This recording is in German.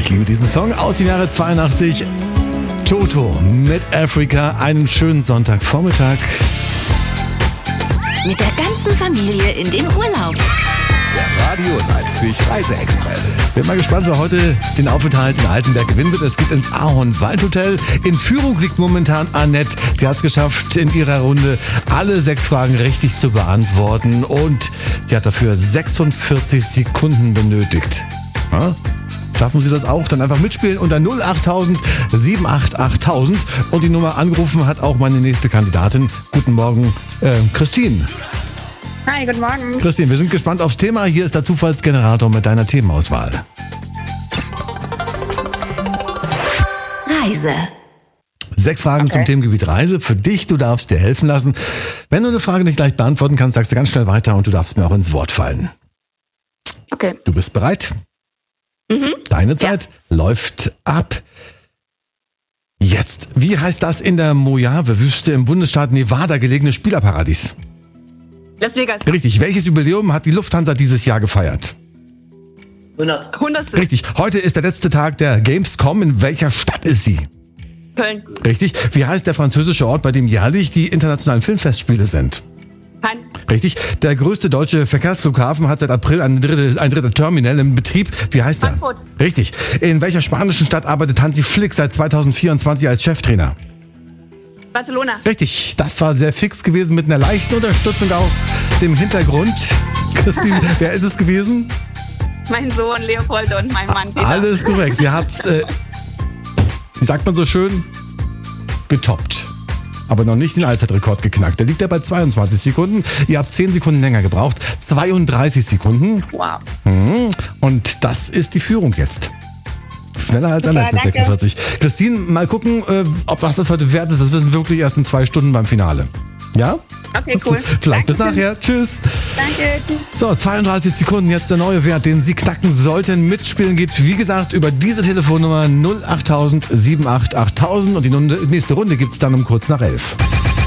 Ich liebe diesen Song aus dem Jahre 82. Toto mit Africa. Einen schönen Sonntagvormittag. Mit der ganzen Familie in den Urlaub. Der Radio Leipzig Reiseexpress. Bin mal gespannt, wer heute den Aufenthalt in Altenberg gewinnen wird. Es geht ins Ahorn Waldhotel. In Führung liegt momentan Annette. Sie hat es geschafft, in ihrer Runde alle 6 Fragen richtig zu beantworten. Und sie hat dafür 46 Sekunden benötigt. Ja? Schaffen Sie das auch? Dann einfach mitspielen unter 08000 788 Und die Nummer angerufen hat auch meine nächste Kandidatin. Guten Morgen, Christine. Hi, guten Morgen. Christine, wir sind gespannt aufs Thema. Hier ist der Zufallsgenerator mit deiner Themenauswahl. Reise. 6 Fragen zum Themengebiet Reise. Für dich, du darfst dir helfen lassen. Wenn du eine Frage nicht gleich beantworten kannst, sagst du ganz schnell weiter und du darfst mir auch ins Wort fallen. Okay. Du bist bereit? Deine Zeit läuft ab. Jetzt, wie heißt das in der Mojave-Wüste im Bundesstaat Nevada gelegene Spielerparadies? Las Vegas. Richtig. Welches Jubiläum hat die Lufthansa dieses Jahr gefeiert? 100. Richtig. Heute ist der letzte Tag der Gamescom. In welcher Stadt ist sie? Köln. Richtig. Wie heißt der französische Ort, bei dem jährlich die internationalen Filmfestspiele sind? Cannes. Richtig. Der größte deutsche Verkehrsflughafen hat seit April ein drittes Terminal in Betrieb. Wie heißt der? Frankfurt. Richtig. In welcher spanischen Stadt arbeitet Hansi Flick seit 2024 als Cheftrainer? Barcelona. Richtig. Das war sehr fix gewesen mit einer leichten Unterstützung aus dem Hintergrund. Christine, wer ist es gewesen? Mein Sohn Leopold und mein Mann Peter. Alles korrekt. Ihr habt's, wie sagt man so schön, getoppt. Aber noch nicht den Allzeitrekord geknackt. Der liegt ja bei 22 Sekunden. Ihr habt 10 Sekunden länger gebraucht. 32 Sekunden. Wow. Und das ist die Führung jetzt. Schneller als Annette mit danke. 46. Christine, mal gucken, ob was das heute wert ist. Das wissen wir wirklich erst in 2 Stunden beim Finale. Ja? Okay, cool. Vielleicht bis nachher. Tschüss. Danke. So, 32 Sekunden, jetzt der neue Wert, den Sie knacken sollten. Mitspielen geht, wie gesagt, über diese Telefonnummer 08000 788 und die nächste Runde gibt's dann um kurz nach 11.